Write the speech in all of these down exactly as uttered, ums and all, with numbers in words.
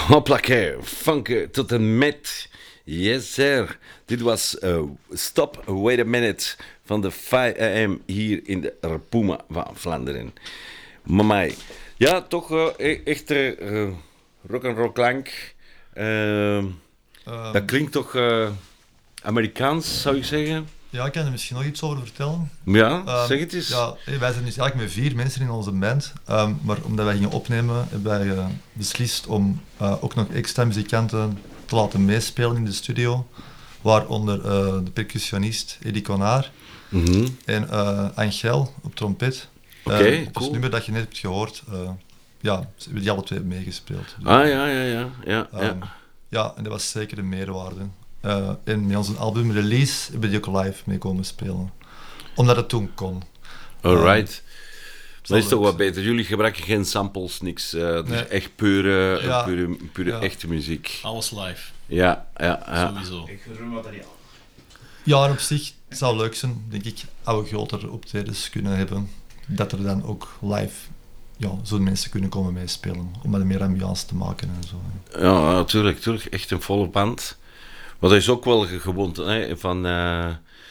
Hoppakee, funken tot en met. Yes, sir. Dit was uh, Stop, Wait a Minute van de vijf a m hier in de Repuma van Vlaanderen. Mamai. Ja, toch uh, e- echt uh, rock'n'roll klank. Uh, um, dat klinkt toch uh, Amerikaans, zou ik zeggen? Ja, ik kan er misschien nog iets over vertellen. Ja, um, zeg het eens. Ja, wij zijn dus eigenlijk met vier mensen in onze band. Um, maar omdat wij gingen opnemen, hebben wij uh, beslist om uh, ook nog extra muzikanten te laten meespelen in de studio. Waaronder uh, de percussionist Eddie Conaar mm-hmm. en uh, Angel op trompet. Oké, okay, uh, cool. Dus het nummer dat je net hebt gehoord, uh, ja, ze hebben die alle twee meegespeeld. Dus, ah, ja, ja, ja. Ja, um, ja. ja, en dat was zeker een meerwaarde. Uh, en met onze album Release hebben die ook live mee komen spelen. Omdat het toen kon. Alright. Uh, dat is toch wat beter. Jullie gebruiken geen samples, niks. Uh, dus nee. Echt pure, ja. pure, pure ja. echte muziek. Alles live. Ja, ja, ja. Sowieso. Ik gewoon materiaal. Ja, en op zich het zou leuk zijn, denk ik, als we grotere optredens kunnen hebben. Dat er dan ook live ja, zo'n mensen kunnen komen meespelen. Om met meer ambiance te maken en zo. Ja, natuurlijk. natuurlijk. Echt een volle band. Maar dat is ook wel gewoon hè, van... Uh,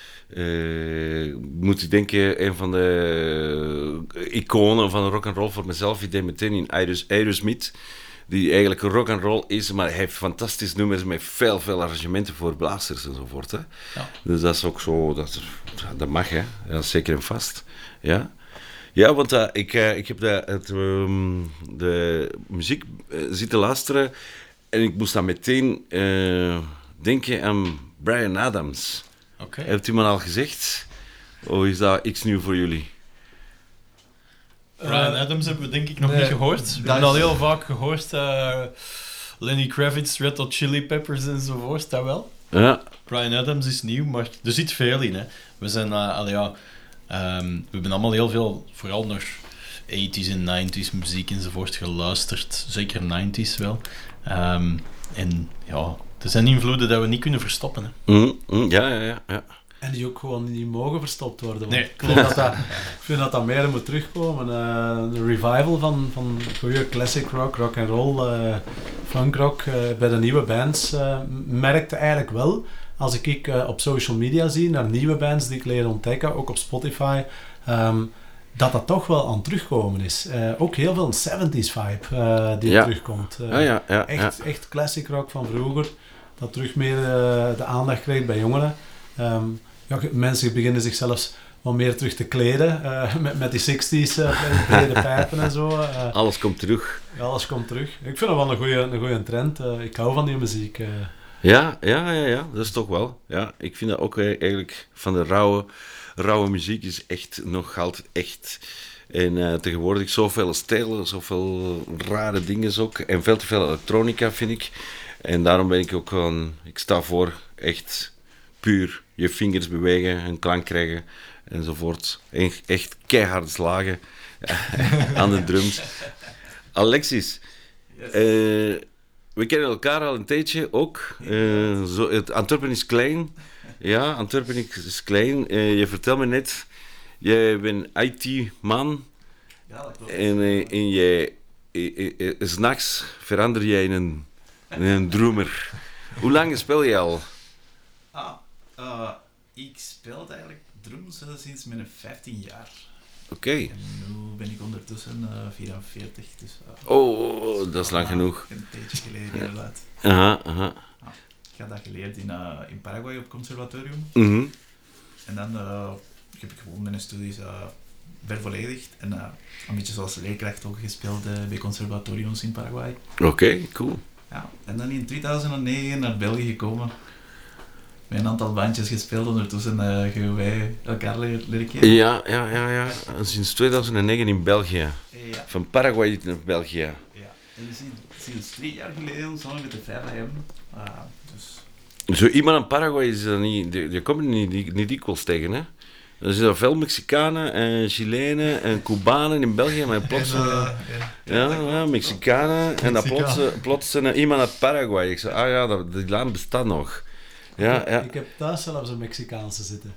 uh, moet ik denken, een van de iconen van rock'n'roll voor mezelf, ik denk meteen in Aerosmith, die eigenlijk rock'n'roll is, maar hij heeft fantastische nummers met veel, veel arrangementen voor blazers enzovoort. Hè. Ja. Dus dat is ook zo, dat, dat mag, hè. Ja, zeker en vast. Ja, ja want uh, ik, uh, ik heb de, het, um, de muziek uh, zitten luisteren en ik moest dan meteen... Uh, denken aan Bryan Adams. Okay. Heeft u me al gezegd? Of is dat iets nieuw voor jullie? Bryan uh, Adams hebben we denk ik nog nee, niet gehoord. We hebben is... al heel vaak gehoord. Uh, Lenny Kravitz, Red Hot Chili Peppers enzovoort, dat wel. Ja. Bryan Adams is nieuw, maar er zit veel in. Hè. We zijn, uh, al ja, um, we hebben allemaal heel veel, vooral naar eighties en nineties muziek enzovoort geluisterd. Zeker nineties wel. Um, en ja... Er zijn invloeden dat we niet kunnen verstoppen. Hè. Mm, mm, ja, ja, ja, ja. En die ook gewoon niet mogen verstopt worden. Want nee, ik, vind dat dat, ik vind dat dat meer moet terugkomen. Uh, de revival van, van goede classic rock, rock and roll, uh, funk rock uh, bij de nieuwe bands uh, merkte eigenlijk wel, als ik uh, op social media zie naar nieuwe bands die ik leer ontdekken, ook op Spotify, um, dat dat toch wel aan het terugkomen is. Uh, ook heel veel een seventies vibe uh, die ja. terugkomt. Uh, ja, ja, ja, echt, ja. echt classic rock van vroeger. Dat terug meer uh, de aandacht krijgt bij jongeren. Um, ja, mensen beginnen zich zelfs wat meer terug te kleden. Uh, met, met die zestig's uh, brede pijpen en zo. Uh, alles komt terug. Ja, alles komt terug. Ik vind dat wel een goede een goeie trend. Uh, ik hou van die muziek. Uh. Ja, ja, ja, ja, dat is toch wel. Ja, ik vind dat ook eigenlijk van de rauwe, rauwe muziek is echt nog altijd echt. En uh, tegenwoordig zoveel stijlen, zoveel rare dingen ook. En veel te veel elektronica, vind ik. En daarom ben ik ook gewoon... Ik sta voor echt puur je vingers bewegen, een klank krijgen enzovoort. En echt keihard slagen aan de drums. Alexis, yes. uh, we kennen elkaar al een tijdje ook. Uh, zo, het, Antwerpen is klein. Ja, Antwerpen is klein. Uh, je vertelt me net, jij bent I T-man. Ja, dat klopt. En, uh, en je, uh, uh, uh, 's nachts verander jij in een, in een drummer. Hoe lang speel je al? Ah, uh, ik speel eigenlijk drums uh, sinds mijn vijftien jaar. Oké. Okay. En nu ben ik ondertussen uh, vierenveertig. Dus, uh, oh, dat is lang uh, genoeg. Een tijdje geleden inderdaad. Aha, aha. Ah, ik had dat geleerd in, uh, in Paraguay op conservatorium. Mm-hmm. En dan uh, heb ik gewoon mijn studies uh, vervolledigd. En uh, een beetje zoals leerkracht ook gespeeld uh, bij conservatoriums in Paraguay. Oké, okay, cool. Ja, en dan in tweeduizend negen naar België gekomen. Met een aantal bandjes gespeeld, ondertussen uh, gaan wij elkaar leren, leren kennen. Ja, ja, ja, ja. Sinds tweeduizend negen in België. Ja. Van Paraguay naar België. Ja, en sinds, sinds drie jaar geleden samen met de vijf A M. Uh, dus... Zo iemand in Paraguay is er niet, je, je komt er niet, niet, niet dikwijls tegen, hè? Er zijn veel Mexicanen en Chilenen en Cubanen in België, maar plots... En, uh, ja, ja, ja, Mexicanen en dan plots, plots uh, iemand uit Paraguay. Ik zei, ah ja, dat, die land bestaat nog. Ja, ik, ja. ik heb thuis zelfs een Mexicaanse zitten.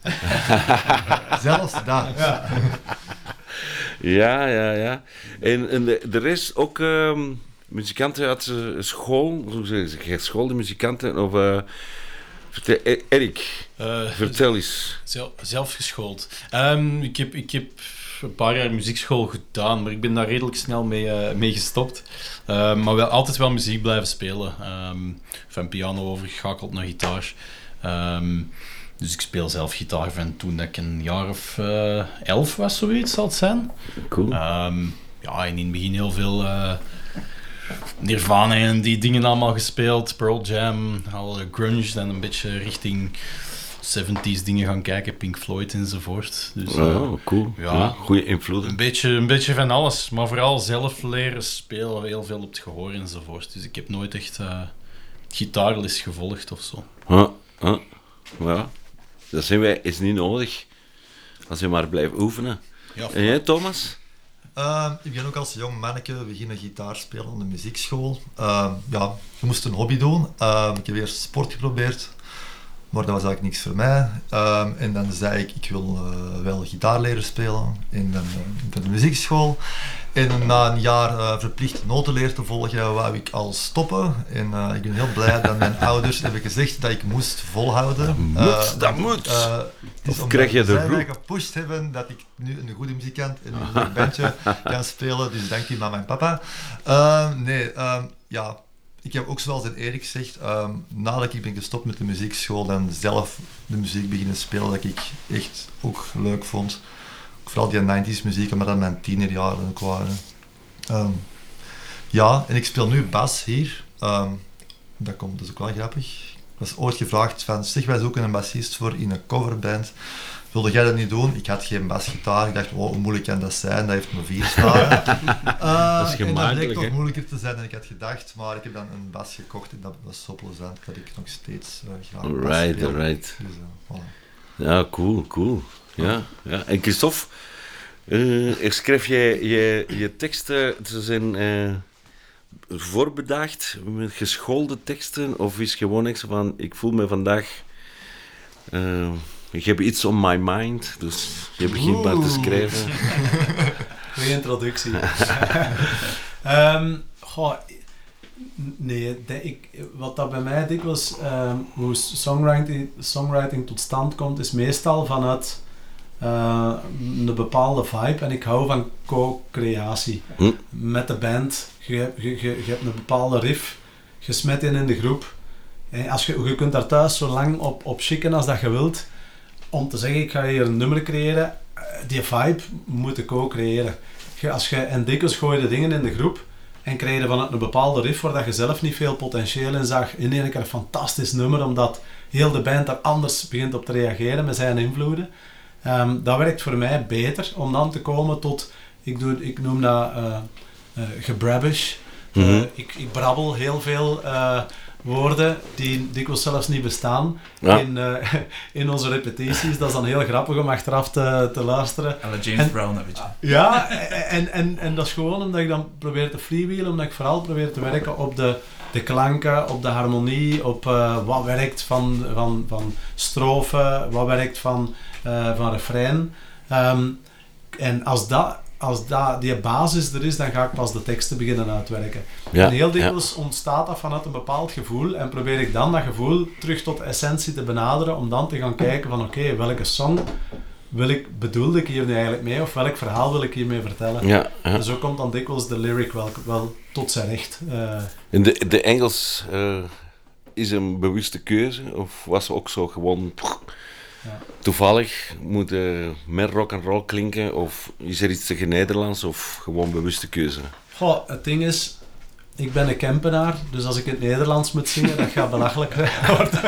Zelfs daar. Ja. ja, ja, ja. En, en de, de rest ook... Um, muzikanten uit uh, school, hoe zeg je, geschoolde muzikanten, of... Uh, vertel, Erik, uh, vertel eens. Zelf, zelf geschoold. Um, ik, heb, ik heb een paar jaar muziekschool gedaan, maar ik ben daar redelijk snel mee, uh, mee gestopt. Uh, maar wel, altijd wel muziek blijven spelen. Um, van piano overgeschakeld naar gitaar. Um, dus ik speel zelf gitaar van toen dat ik een jaar of uh, elf was, zoiets zal het zijn. Cool. Um, ja, en in het begin heel veel uh, Nirvana en die dingen allemaal gespeeld. Pearl Jam, al grunge, dan een beetje richting zeventies dingen gaan kijken, Pink Floyd enzovoort. Dus, uh, oh, cool. Ja, ja, goede invloeden. Een beetje, een beetje van alles, maar vooral zelf leren spelen, heel veel op het gehoor enzovoort. Dus ik heb nooit echt uh, gitaarles gevolgd of zo. Huh, huh. Ja, dat zijn wij, is niet nodig. Als je maar blijft oefenen. Ja, en jij, Thomas? Uh, ik ben ook als jong manneke beginnen gitaar spelen op de muziekschool. Uh, ja, je moest een hobby doen. Uh, ik heb eerst sport geprobeerd, maar dat was eigenlijk niks voor mij. Uh, en dan zei ik, ik wil uh, wel gitaar leren spelen in de, in de muziekschool. En na een jaar uh, verplicht notenleer te volgen, wou ik al stoppen. En uh, ik ben heel blij dat mijn ouders hebben gezegd dat ik moest volhouden. Dat moet, uh, dat moet. Uh, het is of krijg je de zij roep? mij gepusht hebben dat ik nu een goede muzikant en een goed bandje kan spelen. Dus dank je mama en papa. Uh, nee, uh, ja... Ik heb ook zoals Erik zegt, um, nadat ik ben gestopt met de muziekschool, dan zelf de muziek beginnen spelen dat ik echt ook leuk vond. Vooral die nineties muziek, omdat dat mijn tienerjaren ook waren. Um, ja, en ik speel nu bas hier. Um, dat komt dus ook wel grappig. Ik was ooit gevraagd van, zeg, wij zoeken een bassist voor in een coverband. Wilde jij dat niet doen? Ik had geen basgitaar. Ik dacht, oh, hoe moeilijk kan dat zijn? Dat heeft maar vier snaren. Uh, dat is gemakkelijk, en dat bleek toch hè? moeilijker te zijn dan ik had gedacht. Maar ik heb dan een bas gekocht en dat was zo plezant dat ik nog steeds uh, graag bas Right, speel. right. Dus, uh, voilà. Ja, cool, cool. Ja, ja. En Christophe, uh, schrijf jij je, je teksten, ze zijn uh, voorbedacht met geschoolde teksten, of is gewoon echt zo van, ik voel me vandaag... Uh, ik heb iets on my mind, dus je begint maar te schrijven. Goeie introductie. um, goh, nee, de, ik, wat dat bij mij dikwijls, um, hoe songwriting, songwriting tot stand komt, is meestal vanuit uh, een bepaalde vibe. En ik hou van co-creatie. Hm? Met de band, je, je, je, je hebt een bepaalde riff, je smet in in de groep. En als je, je kunt daar thuis zo lang op, op chicken als dat je wilt. Om te zeggen, ik ga hier een nummer creëren, die vibe moet ik ook creëren. Als je, en dikwijls gooi je de dingen in de groep en krijg je van een bepaalde riff waar je zelf niet veel potentieel in zag, in één keer een fantastisch nummer, omdat heel de band daar anders begint op te reageren met zijn invloeden. Um, dat werkt voor mij beter, om dan te komen tot, ik, doe, ik noem dat uh, uh, gebrabbish. Mm-hmm. Uh, ik, ik brabbel heel veel... Uh, woorden die dikwijls zelfs niet bestaan ja. in, uh, in onze repetities. Dat is dan heel grappig om achteraf te, te luisteren. Alle James en, Brown, een beetje. Ja, en, en, en dat is gewoon omdat ik dan probeer te freewheelen, omdat ik vooral probeer te werken op de, de klanken, op de harmonie, op uh, wat werkt van, van, van strofen, wat werkt van, uh, van refrein. Um, en als dat... Als dat, die basis er is, dan ga ik pas de teksten beginnen uitwerken. Ja, en heel dikwijls ja. ontstaat dat vanuit een bepaald gevoel en probeer ik dan dat gevoel terug tot de essentie te benaderen om dan te gaan kijken van oké, okay, welke song wil ik, bedoelde ik hier nu eigenlijk mee of welk verhaal wil ik hiermee vertellen. Ja, ja. En zo komt dan dikwijls de lyric wel, wel tot zijn recht. Uh, en de, de Engels uh, is een bewuste keuze of was ook zo gewoon... Ja. Toevallig moet er meer rock and roll klinken of is er iets tegen Nederlands of gewoon bewuste keuze? Goh, het ding is, ik ben een Kempenaar, dus als ik in het Nederlands moet zingen, dat gaat belachelijk worden.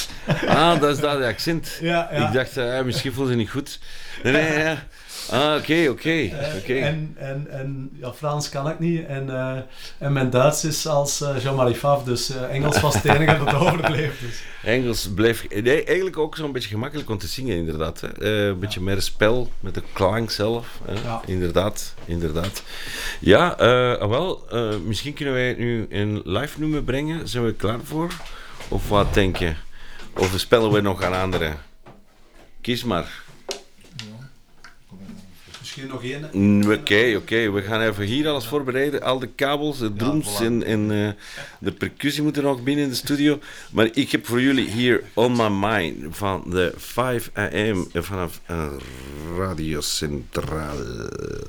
Ah, dat is dat, de accent. Ja, ja. Ik dacht, uh, misschien voelde ze niet goed. Nee, nee, ja. Ah, oké, okay, oké. Okay, okay. En, en, en ja, Frans kan ik niet. En, uh, en mijn Duits is als uh, Jean-Marie Favre, dus uh, Engels was het enige dat overbleef. Dus. Engels bleef... Nee, eigenlijk ook zo'n beetje gemakkelijk om te zingen, inderdaad. Hè. Uh, een beetje ja. meer spel met de klank zelf. Hè. Ja. Inderdaad, inderdaad. Ja, uh, wel, uh, misschien kunnen wij nu een live nummer brengen. Zijn we klaar voor? Of wat denk je? Of spellen we nog aan anderen? Kies maar. Misschien nog één. Mm, Oké, oké. Okay. We gaan even hier alles voorbereiden. Al de kabels, de drums voilà. en, en uh, de percussie moeten nog binnen in de studio. Maar ik heb voor jullie hier On My Mind van de vijf a m vanaf uh, Radio Centraal.